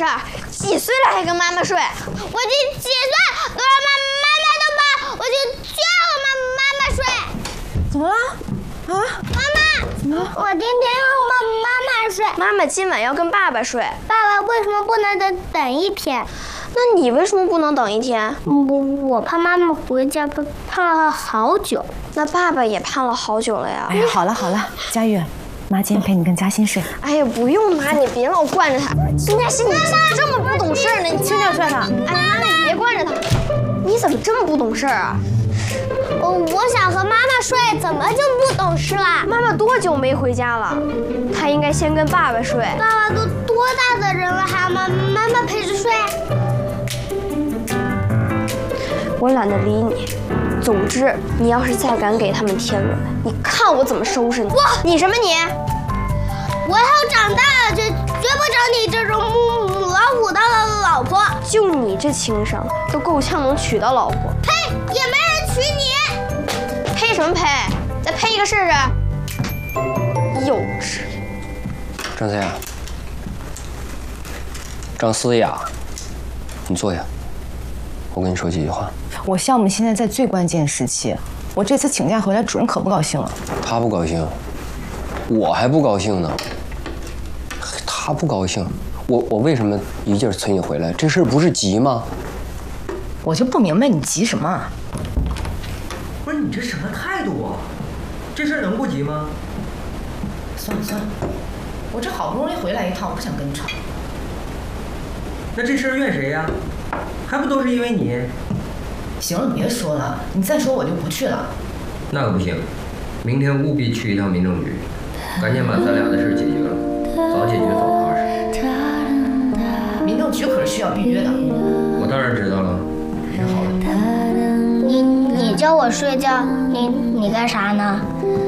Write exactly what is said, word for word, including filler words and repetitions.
事儿？几岁了还跟妈妈睡？我就几岁都让妈妈妈都抱，我就就要妈妈妈睡。 怎么了？啊？ 妈妈， 怎么了？ 我今天要妈妈妈睡。 妈妈今晚要跟爸爸睡。 爸爸为什么不能等等一天？ 那你为什么不能等一天？ 我我怕妈妈回家胖胖了好久。 那爸爸也胖了好久了呀。 哎呀，好了好了，佳玉，妈今天陪你跟嘉欣睡。 哎呀，不用妈，你别老惯着他。嘉欣，你这么不懂事儿呢？你轻点摔他。 哎，妈妈你别惯着他。你怎么这么不懂事儿啊？ 我我想和妈妈睡，怎么就不懂事啦？ 妈妈多久没回家了？她应该先跟爸爸睡。 爸爸都多大的人了，还要妈妈妈陪着睡？ 我懒得理你。总之，你要是再敢给他们添乱，你看我怎么收拾你！ 我你什么你？ 我以后长大了就绝不找你这种母母老虎的老婆。 就你这情商，都够呛能娶到老婆。 呸！也没人娶你。 呸什么呸？再呸一个试试。幼稚。 张思雅，张思雅，你坐下，我跟你说几句话。 我项目现在在最关键时期，我这次请假回来，主任可不高兴了。 他不高兴，我还不高兴呢。他不高兴，我我为什么一劲儿催你回来？这事儿不是急吗？ 我就不明白你急什么？ 不是你这什么态度啊？这事儿能不急吗？ 算了算了，我这好不容易回来一趟，我不想跟你吵。 那这事儿怨谁呀？还不都是因为你？ 行了，别说了，你再说我就不去了。 那可不行，明天务必去一趟民政局，赶紧把咱俩的事解决了，早解决早踏实。 民政局可是需要预约的。 我当然知道了。 好了。 你你叫我睡觉，你你干啥呢？